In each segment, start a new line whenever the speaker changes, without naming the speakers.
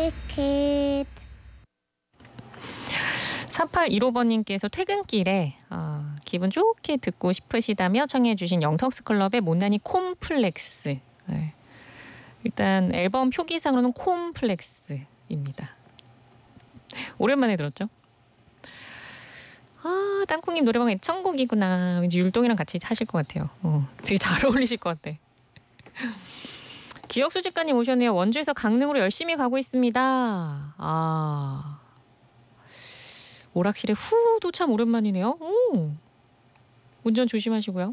like it.
4815번님께서 퇴근길에 기분 좋게 듣고 싶으시다며 청해 주신 영턱스 클럽의 못난이 콤플렉스. 네. 일단 앨범 표기상으로는 콤플렉스입니다. 오랜만에 들었죠? 땅콩님 노래방 애청곡이구나. 왠지 율동이랑 같이 하실 것 같아요. 되게 잘 어울리실 것 같아. 기억수집가님 오셨네요. 원주에서 강릉으로 열심히 가고 있습니다. 오락실에 후도 참 오랜만이네요. 오. 운전 조심하시고요.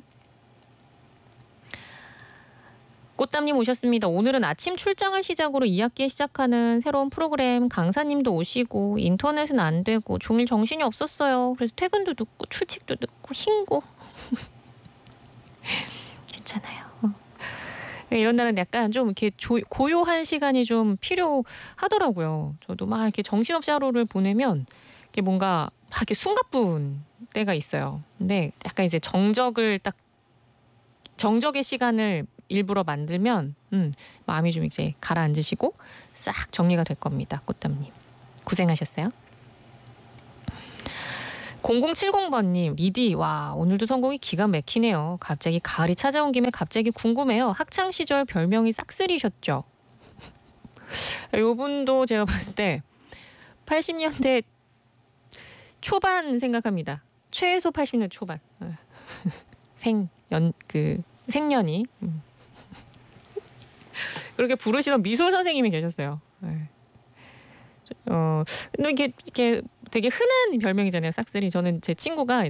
꽃담님 오셨습니다. 오늘은 아침 출장을 시작으로 2학기에 시작하는 새로운 프로그램 강사님도 오시고 인터넷은 안 되고 종일 정신이 없었어요. 그래서 퇴근도 늦고 출첵도 늦고 흰고 괜찮아요. 이런 날은 약간 좀 이렇게 고요한 시간이 좀 필요하더라고요. 저도 막 이렇게 정신없이 하루를 보내면 이게 뭔가 막 이렇게 숨가쁜 때가 있어요. 근데 약간 이제 정적의 시간을 일부러 만들면 마음이 좀 이제 가라앉으시고 싹 정리가 될 겁니다. 꽃담님. 고생하셨어요. 0070번님, 리디, 와, 오늘도 성공이 기가 막히네요. 갑자기 가을이 찾아온 김에 갑자기 궁금해요. 학창시절 별명이 싹쓸이셨죠? 요분도 제가 봤을 때 80년대 초반 생각합니다. 최소 80년대 초반. 생년이. 그렇게 부르시던 미술 선생님이 계셨어요. 근데 이게 되게 흔한 별명이잖아요. 싹쓸이. 저는 제 친구가